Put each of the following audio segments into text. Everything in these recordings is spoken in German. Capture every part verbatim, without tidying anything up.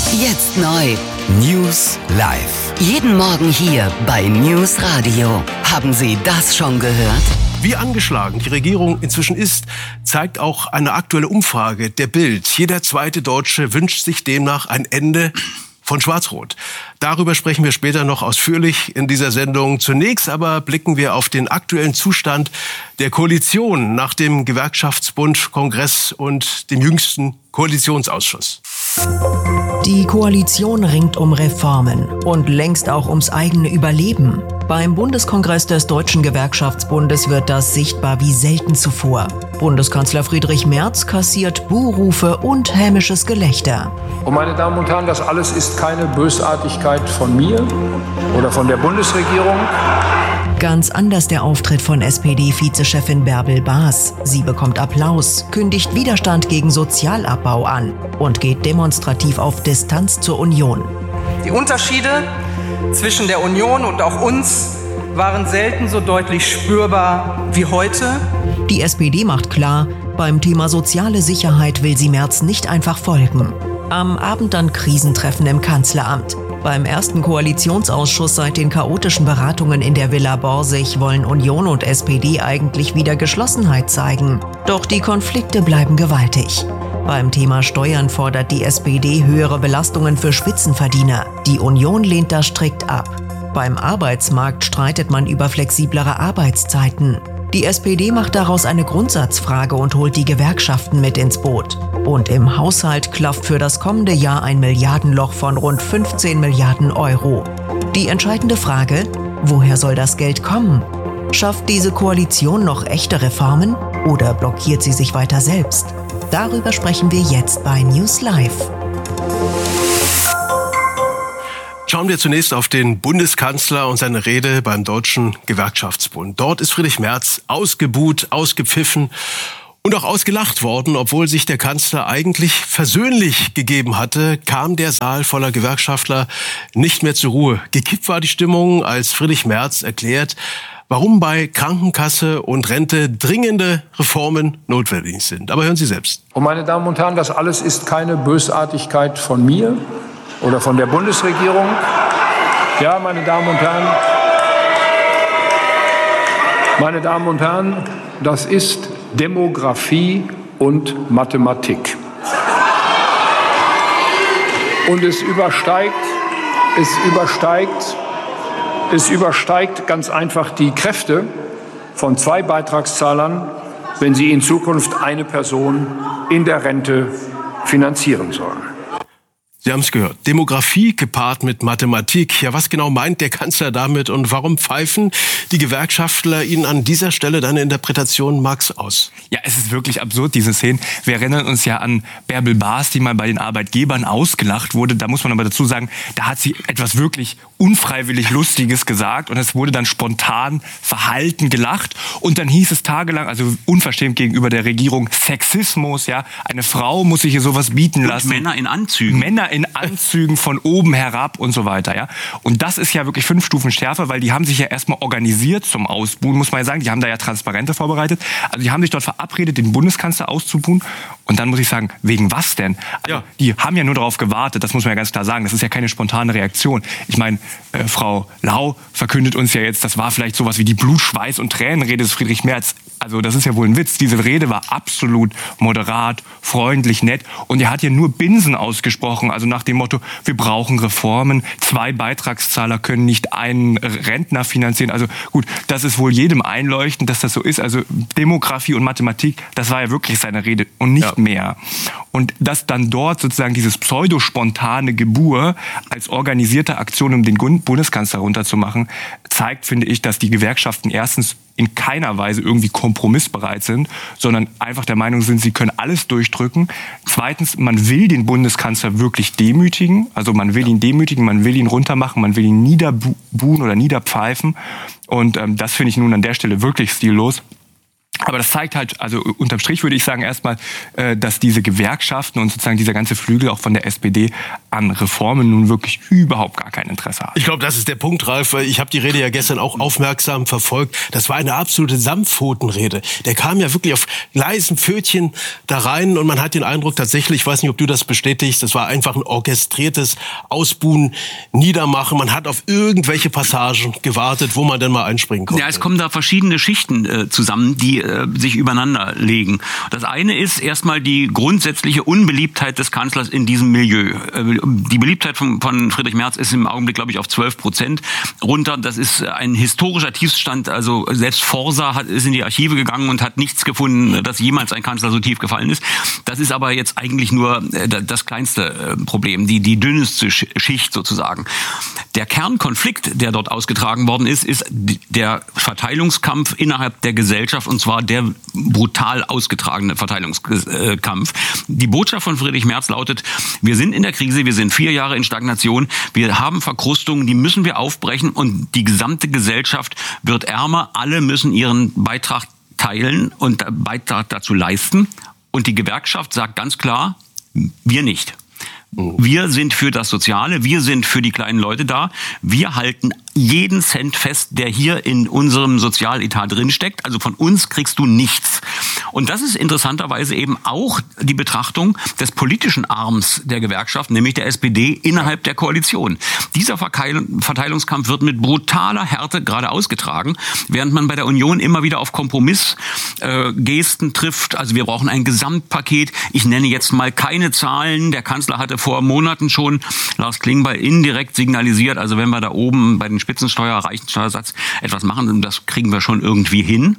Jetzt neu. News live. Jeden Morgen hier bei News Radio. Haben Sie das schon gehört? Wie angeschlagen die Regierung inzwischen ist, zeigt auch eine aktuelle Umfrage der Bild. Jeder zweite Deutsche wünscht sich demnach ein Ende von Schwarz-Rot. Darüber sprechen wir später noch ausführlich in dieser Sendung. Zunächst aber blicken wir auf den aktuellen Zustand der Koalition nach dem Gewerkschaftsbund-Kongress und dem jüngsten Koalitionsausschuss. Die Koalition ringt um Reformen und längst auch ums eigene Überleben. Beim Bundeskongress des Deutschen Gewerkschaftsbundes wird das sichtbar wie selten zuvor. Bundeskanzler Friedrich Merz kassiert Buhrufe und hämisches Gelächter. Und meine Damen und Herren, das alles ist keine Bösartigkeit von mir oder von der Bundesregierung. Ganz anders der Auftritt von S P D-Vizechefin Bärbel Baas. Sie bekommt Applaus, kündigt Widerstand gegen Sozialabbau an und geht demonstrativ auf Distanz zur Union. Die Unterschiede zwischen der Union und auch uns waren selten so deutlich spürbar wie heute. Die S P D macht klar, beim Thema soziale Sicherheit will sie Merz nicht einfach folgen. Am Abend dann Krisentreffen im Kanzleramt. Beim ersten Koalitionsausschuss seit den chaotischen Beratungen in der Villa Borsig wollen Union und S P D eigentlich wieder Geschlossenheit zeigen. Doch die Konflikte bleiben gewaltig. Beim Thema Steuern fordert die S P D höhere Belastungen für Spitzenverdiener. Die Union lehnt das strikt ab. Beim Arbeitsmarkt streitet man über flexiblere Arbeitszeiten. Die S P D macht daraus eine Grundsatzfrage und holt die Gewerkschaften mit ins Boot. Und im Haushalt klafft für das kommende Jahr ein Milliardenloch von rund fünfzehn Milliarden Euro. Die entscheidende Frage: Woher soll das Geld kommen? Schafft diese Koalition noch echte Reformen oder blockiert sie sich weiter selbst? Darüber sprechen wir jetzt bei News Live. Schauen wir zunächst auf den Bundeskanzler und seine Rede beim Deutschen Gewerkschaftsbund. Dort ist Friedrich Merz ausgebuht, ausgepfiffen und auch ausgelacht worden. Obwohl sich der Kanzler eigentlich versöhnlich gegeben hatte, kam der Saal voller Gewerkschaftler nicht mehr zur Ruhe. Gekippt war die Stimmung, als Friedrich Merz erklärt, warum bei Krankenkasse und Rente dringende Reformen notwendig sind. Aber hören Sie selbst. Und meine Damen und Herren, das alles ist keine Bösartigkeit von mir oder von der Bundesregierung. Ja, meine Damen und Herren, meine Damen und Herren, das ist Demografie und Mathematik. Und es übersteigt, es übersteigt, es übersteigt ganz einfach die Kräfte von zwei Beitragszahlern, wenn sie in Zukunft eine Person in der Rente finanzieren sollen. Sie haben es gehört. Demografie gepaart mit Mathematik. Ja, was genau meint der Kanzler damit und warum pfeifen die Gewerkschaftler Ihnen an dieser Stelle deine Interpretation, Max, aus? Ja, es ist wirklich absurd, diese Szenen. Wir erinnern uns ja an Bärbel Baas, die mal bei den Arbeitgebern ausgelacht wurde. Da muss man aber dazu sagen, da hat sie etwas wirklich unfreiwillig Lustiges gesagt und es wurde dann spontan verhalten gelacht. Und dann hieß es tagelang, also unverschämt gegenüber der Regierung, Sexismus, ja. Eine Frau muss sich hier sowas bieten lassen. Und Männer in Anzügen. Männer in Anzügen von oben herab und so weiter, ja. Und das ist ja wirklich fünf Stufen schärfer, weil die haben sich ja erstmal organisiert zum Ausbuhen, muss man ja sagen. Die haben da ja Transparente vorbereitet. Also die haben sich dort verabredet, den Bundeskanzler auszubuhen. Und dann muss ich sagen, wegen was denn? Also, ja. Die haben ja nur darauf gewartet, das muss man ja ganz klar sagen. Das ist ja keine spontane Reaktion. Ich meine, äh, Frau Lau verkündet uns ja jetzt, das war vielleicht sowas wie die Blut-, Schweiß- und Tränenrede des Friedrich Merz. Also das ist ja wohl ein Witz. Diese Rede war absolut moderat, freundlich, nett. Und er hat ja nur Binsen ausgesprochen. Also nach dem Motto, wir brauchen Reformen. Zwei Beitragszahler können nicht einen Rentner finanzieren. Also gut, das ist wohl jedem einleuchtend, dass das so ist. Also Demografie und Mathematik, das war ja wirklich seine Rede und nicht ja. mehr. Und dass dann dort sozusagen dieses pseudospontane Gebur als organisierte Aktion, um den Bundeskanzler runterzumachen, zeigt, finde ich, dass die Gewerkschaften erstens in keiner Weise irgendwie kompromissbereit sind, sondern einfach der Meinung sind, sie können alles durchdrücken. Zweitens, man will den Bundeskanzler wirklich demütigen, also man will ihn demütigen, man will ihn runtermachen, man will ihn niederbuhen oder niederpfeifen. Und ähm, das finde ich nun an der Stelle wirklich stillos. Aber das zeigt halt, also unterm Strich würde ich sagen erstmal, dass diese Gewerkschaften und sozusagen dieser ganze Flügel auch von der S P D an Reformen nun wirklich überhaupt gar kein Interesse hat. Ich glaube, das ist der Punkt, Ralf. Ich habe die Rede ja gestern auch aufmerksam verfolgt. Das war eine absolute Samtpfotenrede. Der kam ja wirklich auf leisen Pfötchen da rein und man hat den Eindruck tatsächlich, ich weiß nicht, ob du das bestätigst, das war einfach ein orchestriertes Ausbuhen, Niedermachen. Man hat auf irgendwelche Passagen gewartet, wo man denn mal einspringen konnte. Ja, es kommen da verschiedene Schichten äh, zusammen, die äh, sich übereinander legen. Das eine ist erstmal die grundsätzliche Unbeliebtheit des Kanzlers in diesem Milieu. Äh, die Beliebtheit von, von Friedrich Merz ist im Augenblick, glaube ich, auf zwölf Prozent runter. Das ist ein historischer Tiefstand. Also selbst Forsa hat, ist in die Archive gegangen und hat nichts gefunden, dass jemals ein Kanzler so tief gefallen ist. Das ist aber jetzt eigentlich nur äh, das kleinste äh, Problem, die, die dünnste Schicht sozusagen. Der Kernkonflikt, der dort ausgetragen worden ist, ist der Verteilungskampf innerhalb der Gesellschaft, und zwar der brutal ausgetragene Verteilungskampf. Die Botschaft von Friedrich Merz lautet: Wir sind in der Krise, wir sind vier Jahre in Stagnation, wir haben Verkrustungen, die müssen wir aufbrechen und die gesamte Gesellschaft wird ärmer. Alle müssen ihren Beitrag teilen und Beitrag dazu leisten. Und die Gewerkschaft sagt ganz klar, wir nicht. Wir sind für das Soziale, wir sind für die kleinen Leute da. Wir halten jeden Cent fest, der hier in unserem Sozialetat drinsteckt. Also von uns kriegst du nichts. Und das ist interessanterweise eben auch die Betrachtung des politischen Arms der Gewerkschaft, nämlich der S P D innerhalb der Koalition. Dieser Verteilungskampf wird mit brutaler Härte gerade ausgetragen, während man bei der Union immer wieder auf Kompromissgesten äh, trifft. Also wir brauchen ein Gesamtpaket. Ich nenne jetzt mal keine Zahlen. Der Kanzler hatte vor Monaten schon Lars Klingbeil indirekt signalisiert, also wenn wir da oben bei den Spitzensteuer, Reichensteuersatz etwas machen, das kriegen wir schon irgendwie hin.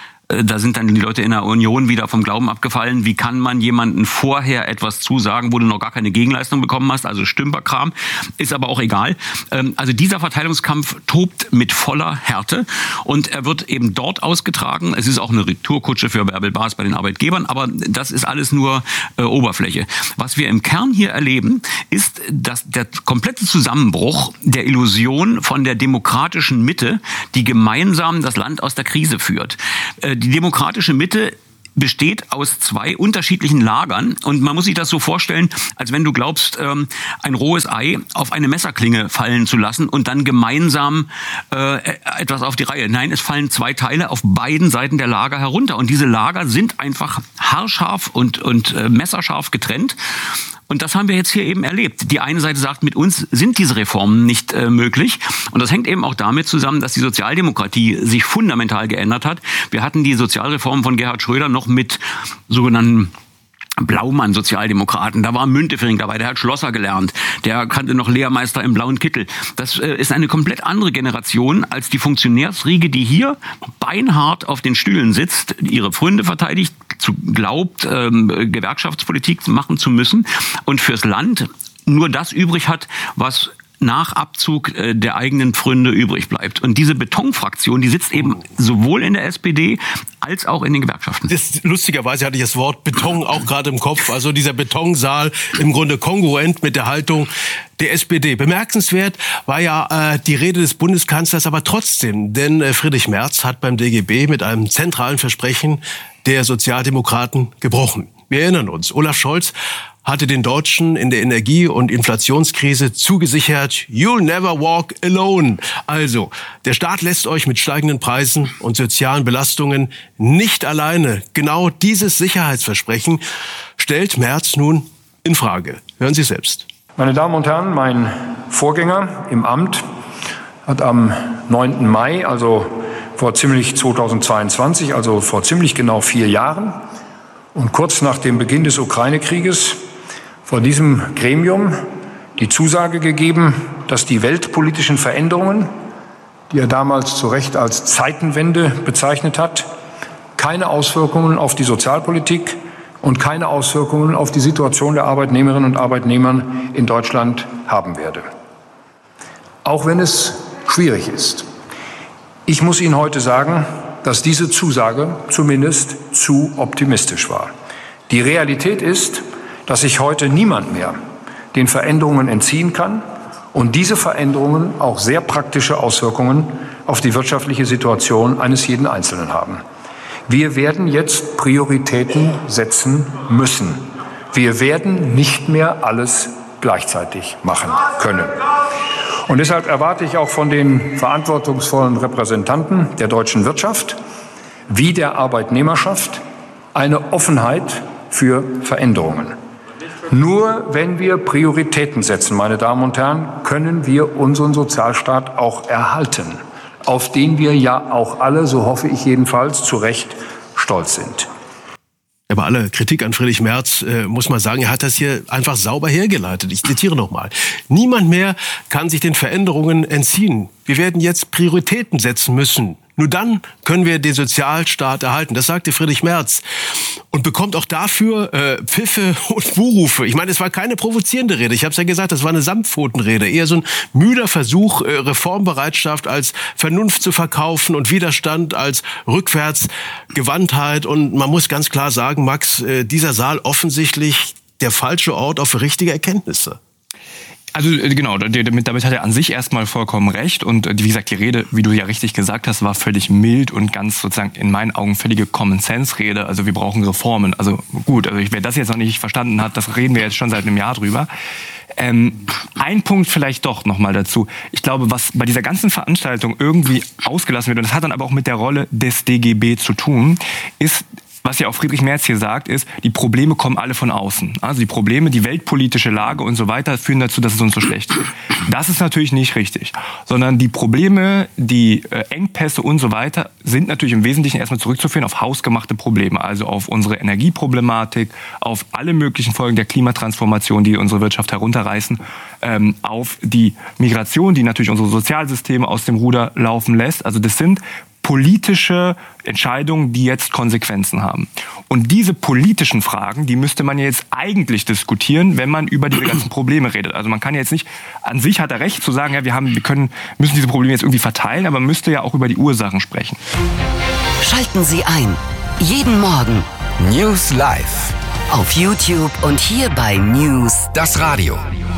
Da sind dann die Leute in der Union wieder vom Glauben abgefallen. Wie kann man jemanden vorher etwas zusagen, wo du noch gar keine Gegenleistung bekommen hast? Also Stümperkram, ist aber auch egal. Also dieser Verteilungskampf tobt mit voller Härte und er wird eben dort ausgetragen. Es ist auch eine Retourkutsche für Bärbel Baas bei den Arbeitgebern, aber das ist alles nur äh, Oberfläche. Was wir im Kern hier erleben, ist, dass der komplette Zusammenbruch der Illusion von der demokratischen Mitte, die gemeinsam das Land aus der Krise führt. Äh, Die demokratische Mitte besteht aus zwei unterschiedlichen Lagern und man muss sich das so vorstellen, als wenn du glaubst, ein rohes Ei auf eine Messerklinge fallen zu lassen und dann gemeinsam äh, etwas auf die Reihe. Nein, es fallen zwei Teile auf beiden Seiten der Lager herunter und diese Lager sind einfach haarscharf und, und äh, messerscharf getrennt. Und das haben wir jetzt hier eben erlebt. Die eine Seite sagt, mit uns sind diese Reformen nicht äh, möglich. Und das hängt eben auch damit zusammen, dass die Sozialdemokratie sich fundamental geändert hat. Wir hatten die Sozialreform von Gerhard Schröder noch mit sogenannten Blaumann-Sozialdemokraten. Da war Müntefering dabei, der hat Schlosser gelernt. Der kannte noch Lehrmeister im blauen Kittel. Das äh, ist eine komplett andere Generation als die Funktionärsriege, die hier beinhart auf den Stühlen sitzt, ihre Freunde verteidigt, zu, glaubt, ähm, Gewerkschaftspolitik machen zu müssen und fürs Land nur das übrig hat, was nach Abzug äh, der eigenen Pfründe übrig bleibt. Und diese Betonfraktion, die sitzt eben sowohl in der S P D als auch in den Gewerkschaften. Das, lustigerweise hatte ich das Wort Beton auch gerade im Kopf. Also dieser Betonsaal im Grunde kongruent mit der Haltung der S P D. Bemerkenswert war ja äh, die Rede des Bundeskanzlers aber trotzdem. Denn äh, Friedrich Merz hat beim D G B mit einem zentralen Versprechen der Sozialdemokraten gebrochen. Wir erinnern uns, Olaf Scholz hatte den Deutschen in der Energie- und Inflationskrise zugesichert, you'll never walk alone. Also, der Staat lässt euch mit steigenden Preisen und sozialen Belastungen nicht alleine. Genau dieses Sicherheitsversprechen stellt Merz nun in Frage. Hören Sie selbst. Meine Damen und Herren, mein Vorgänger im Amt hat am neunten Mai, also vor ziemlich zweitausendzweiundzwanzig, also vor ziemlich genau vier Jahren und kurz nach dem Beginn des Ukraine-Krieges vor diesem Gremium die Zusage gegeben, dass die weltpolitischen Veränderungen, die er damals zu Recht als Zeitenwende bezeichnet hat, keine Auswirkungen auf die Sozialpolitik und keine Auswirkungen auf die Situation der Arbeitnehmerinnen und Arbeitnehmer in Deutschland haben werde. Auch wenn es schwierig ist. Ich muss Ihnen heute sagen, dass diese Zusage zumindest zu optimistisch war. Die Realität ist, dass sich heute niemand mehr den Veränderungen entziehen kann und diese Veränderungen auch sehr praktische Auswirkungen auf die wirtschaftliche Situation eines jeden Einzelnen haben. Wir werden jetzt Prioritäten setzen müssen. Wir werden nicht mehr alles gleichzeitig machen können. Und deshalb erwarte ich auch von den verantwortungsvollen Repräsentanten der deutschen Wirtschaft wie der Arbeitnehmerschaft eine Offenheit für Veränderungen. Nur wenn wir Prioritäten setzen, meine Damen und Herren, können wir unseren Sozialstaat auch erhalten, auf den wir ja auch alle, so hoffe ich jedenfalls, zu Recht stolz sind. Aber alle Kritik an Friedrich Merz, äh, muss man sagen, er hat das hier einfach sauber hergeleitet. Ich zitiere nochmal. Niemand mehr kann sich den Veränderungen entziehen. Wir werden jetzt Prioritäten setzen müssen. Nur dann können wir den Sozialstaat erhalten. Das sagte Friedrich Merz. Und bekommt auch dafür äh, Pfiffe und Buhrufe. Ich meine, es war keine provozierende Rede. Ich habe es ja gesagt, das war eine Samtpfotenrede. Eher so ein müder Versuch, äh, Reformbereitschaft als Vernunft zu verkaufen und Widerstand als Rückwärtsgewandtheit. Und man muss ganz klar sagen, Max, äh, dieser Saal offensichtlich der falsche Ort auch für richtige Erkenntnisse. Also genau, damit, damit hat er an sich erstmal vollkommen recht. Und wie gesagt, die Rede, wie du ja richtig gesagt hast, war völlig mild und ganz sozusagen in meinen Augen völlige Common-Sense-Rede. Also wir brauchen Reformen. Also gut, also wer das jetzt noch nicht verstanden hat, das reden wir jetzt schon seit einem Jahr drüber. Ähm, ein Punkt vielleicht doch nochmal dazu. Ich glaube, was bei dieser ganzen Veranstaltung irgendwie ausgelassen wird, und das hat dann aber auch mit der Rolle des D G B zu tun, ist, was ja auch Friedrich Merz hier sagt, ist, die Probleme kommen alle von außen. Also die Probleme, die weltpolitische Lage und so weiter führen dazu, dass es uns so schlecht geht. Das ist natürlich nicht richtig. Sondern die Probleme, die äh, Engpässe und so weiter sind natürlich im Wesentlichen erstmal zurückzuführen auf hausgemachte Probleme. Also auf unsere Energieproblematik, auf alle möglichen Folgen der Klimatransformation, die unsere Wirtschaft herunterreißen, ähm, auf die Migration, die natürlich unsere Sozialsysteme aus dem Ruder laufen lässt. Also das sind politische Entscheidungen, die jetzt Konsequenzen haben. Und diese politischen Fragen, die müsste man ja jetzt eigentlich diskutieren, wenn man über diese ganzen Probleme redet. Also man kann jetzt nicht, an sich hat er recht zu sagen, ja, wir haben, wir können, müssen diese Probleme jetzt irgendwie verteilen, aber man müsste ja auch über die Ursachen sprechen. Schalten Sie ein. Jeden Morgen. News Live. Auf YouTube und hier bei News. Das Radio.